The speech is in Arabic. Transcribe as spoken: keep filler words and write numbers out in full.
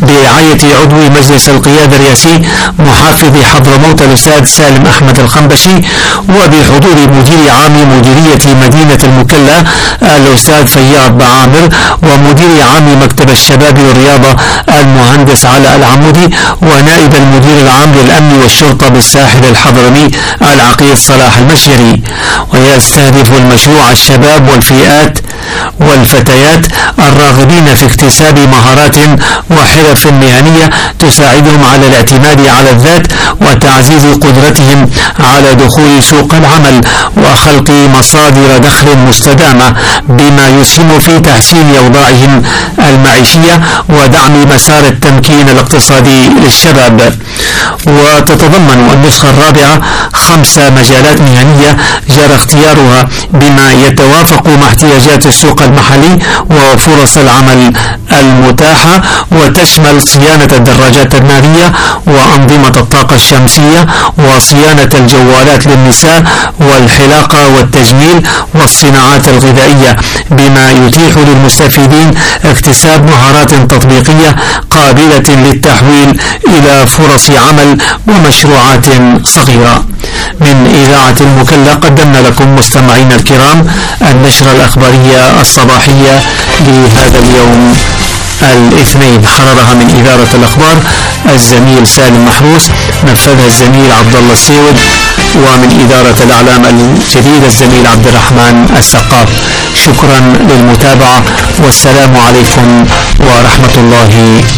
برعاية عضو مجلس القيادة الرئاسي محافظ حضرموت الأستاذ سالم أحمد الخنبشي، وبحضور مدير عام مديرية مدينة المكلا الأستاذ فياض بعامر، ومدير عام مكتب الشباب والرياضة المهندس علاء العمودي، ونائب المدير العام للأمن والشرطة بالساحل الحضرمي العقيد صلاح المشيري. ويستهدف المشروع الشباب والفئات والفتيات الراغبين في اكتساب مهارات وحرف مهنية تساعدهم على الاعتماد على الذات وتعزيز قدرتهم على دخول سوق العمل وخلق مصادر دخل مستدامة، بما يسهم في تحسين أوضاعهم المعيشية ودعم مسار التمكين الاقتصادي للشباب. وتتضمن النسخة الرابعة خمس مجالات مهنية جرى اختيارها بما يتوافق مع احتياجات السوق المحلي وفرص العمل المتاحة، وتشمل صيانة الدراجات النارية وأنظمة الطاقة الشمسية وصيانة الجوالات للنساء والحلاقة والتجميل والصناعات الغذائية، بما يتيح للمستفيدين اكتساب مهارات تطبيقية قابلة للتحويل إلى فرص عمل ومشروعات صغيرة. من إذاعة المكلا قدمنا لكم مستمعين الكرام النشرة الأخبارية الصباحية لهذا اليوم الاثنين، حررها من إدارة الأخبار الزميل سالم محروس، نفذها الزميل عبد الله السيود، ومن إدارة الإعلام الجديد الزميل عبد الرحمن السقاف. شكرا للمتابعة، والسلام عليكم ورحمة الله